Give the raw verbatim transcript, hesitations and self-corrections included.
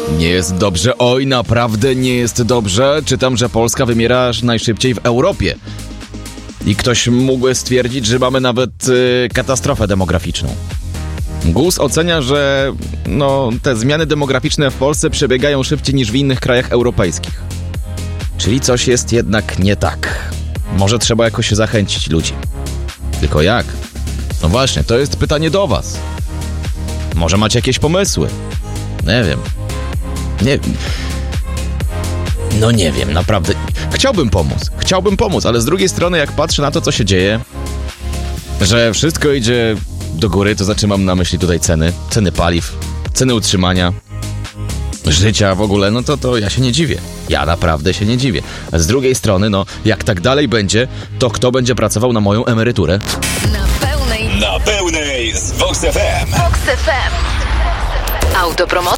Nie jest dobrze, oj, naprawdę nie jest dobrze. Czytam, że Polska wymiera najszybciej w Europie. I ktoś mógł stwierdzić, że mamy nawet y, katastrofę demograficzną. G U S ocenia, że no, te zmiany demograficzne w Polsce przebiegają szybciej niż w innych krajach europejskich. Czyli coś jest jednak nie tak. Może trzeba jakoś zachęcić ludzi. Tylko jak? No właśnie, to jest pytanie do was. Może macie jakieś pomysły? Nie wiem. Nie No nie wiem, naprawdę. Chciałbym pomóc, chciałbym pomóc, ale z drugiej strony jak patrzę na to, co się dzieje, że wszystko idzie do góry, to znaczy mam na myśli tutaj ceny, ceny paliw, ceny utrzymania, życia w ogóle, no to, to ja się nie dziwię. Ja naprawdę się nie dziwię. A z drugiej strony, no jak tak dalej będzie, to kto będzie pracował na moją emeryturę? Na pełnej. Na pełnej z Vox F M. Vox F M. Autopromocja.